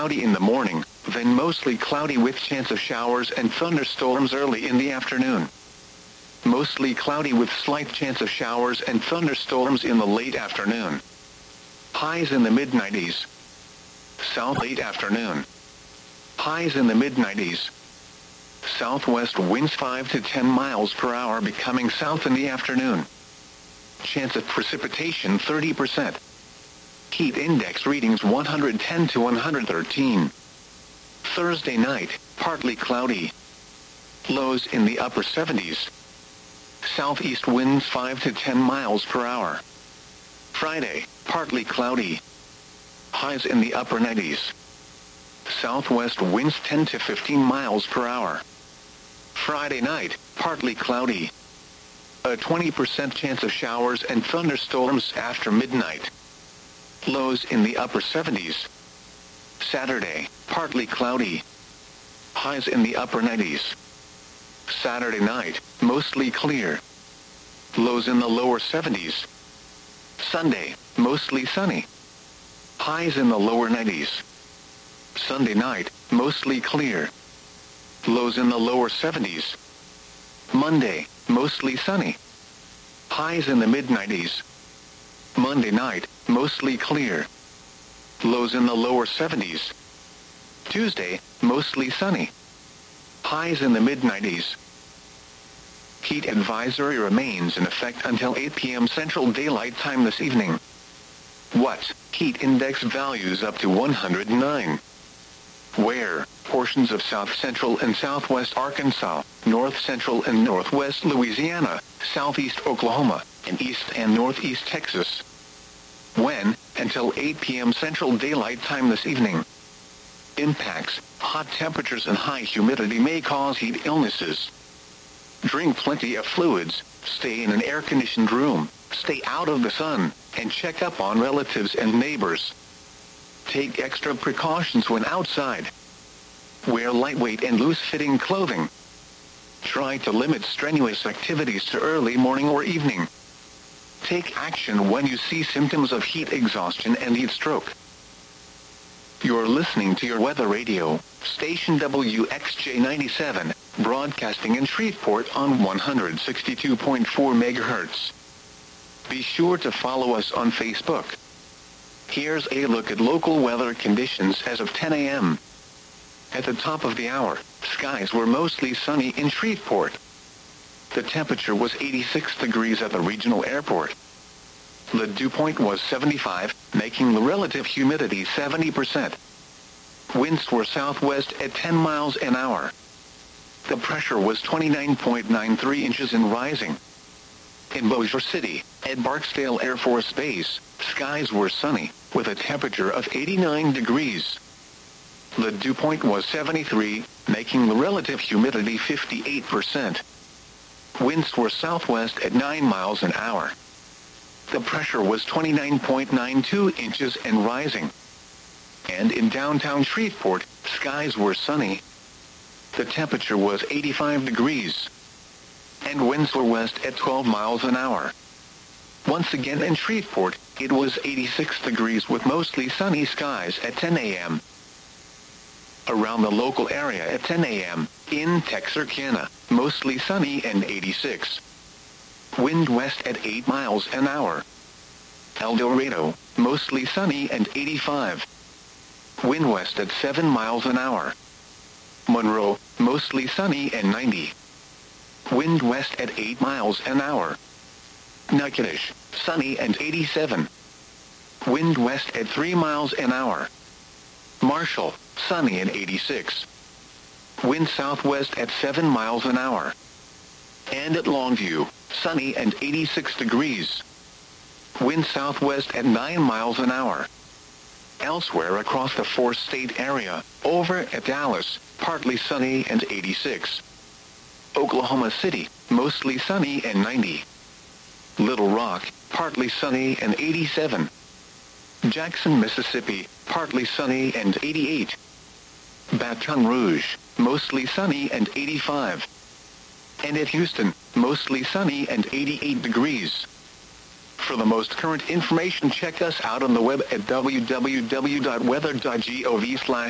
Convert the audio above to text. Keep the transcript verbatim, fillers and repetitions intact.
cloudy in the morning, then mostly cloudy with chance of showers and thunderstorms early in the afternoon. Mostly cloudy with slight chance of showers and thunderstorms in the late afternoon. Highs in the mid nineties. South late afternoon. Highs in the mid nineties. Southwest winds five to ten miles per hour becoming south in the afternoon. Chance of precipitation thirty percent. Heat index readings one hundred ten to one hundred thirteen. Thursday night, partly cloudy. Lows in the upper seventies. Southeast winds five to ten miles per hour. Friday, partly cloudy. Highs in the upper nineties. Southwest winds ten to fifteen miles per hour. Friday night, partly cloudy. A twenty percent chance of showers and thunderstorms after midnight. Lows in the upper seventies. Saturday, partly cloudy. Highs in the upper nineties. Saturday night, mostly clear. Lows in the lower seventies. Sunday, mostly sunny. Highs in the lower nineties. Sunday night, mostly clear. Lows in the lower seventies. Monday, mostly sunny. Highs in the mid nineties. Monday night, mostly clear. Lows in the lower seventies. Tuesday, mostly sunny. Highs in the mid nineties. Heat advisory remains in effect until eight p m Central Daylight Time this evening. What? Heat index values up to one hundred nine. Where? Portions of south central and southwest Arkansas, north central and northwest Louisiana, southeast Oklahoma, and east and northeast Texas. When? Until eight p m Central Daylight Time this evening. Impacts: hot temperatures and high humidity may cause heat illnesses. Drink plenty of fluids, stay in an air-conditioned room, stay out of the sun, and check up on relatives and neighbors. Take extra precautions when outside. Wear lightweight and loose-fitting clothing. Try to limit strenuous activities to early morning or evening. Take action when you see symptoms of heat exhaustion and heat stroke. You're listening to your weather radio, station W X J ninety-seven, broadcasting in Shreveport on one hundred sixty-two point four megahertz. Be sure to follow us on Facebook. Here's a look at local weather conditions as of ten a m At the top of the hour, skies were mostly sunny in Shreveport. The temperature was eighty-six degrees at the regional airport. The dew point was seventy-five, making the relative humidity seventy percent. Winds were southwest at ten miles an hour. The pressure was twenty-nine point nine three inches and rising. In Bossier City, at Barksdale Air Force Base, skies were sunny, with a temperature of eighty-nine degrees. The dew point was seventy-three, making the relative humidity fifty-eight percent. Winds were southwest at nine miles an hour. The pressure was twenty-nine point nine two inches and rising. And in downtown Shreveport, skies were sunny. The temperature was eighty-five degrees. And winds were west at twelve miles an hour. Once again in Shreveport, it was eighty-six degrees with mostly sunny skies at ten a m Around the local area at ten a m, in Texarkana, mostly sunny and eighty-six. Wind west at eight miles an hour. El Dorado, mostly sunny and eighty-five. Wind west at seven miles an hour. Monroe, mostly sunny and ninety. Wind west at eight miles an hour. Natchitoches, sunny and eighty-seven. Wind west at three miles an hour. Marshall, sunny and eighty-six. Wind southwest at seven miles an hour. And at Longview, sunny and eighty-six degrees. Wind southwest at nine miles an hour. Elsewhere across the four-state area, over at Dallas, partly sunny and eighty-six. Oklahoma City, mostly sunny and ninety. Little Rock, partly sunny and eighty-seven. Jackson, Mississippi, partly sunny and eighty-eight. Baton Rouge, mostly sunny and eighty-five. And at Houston, mostly sunny and eighty-eight degrees. For the most current information, check us out on the web at w w w dot weather dot gov slash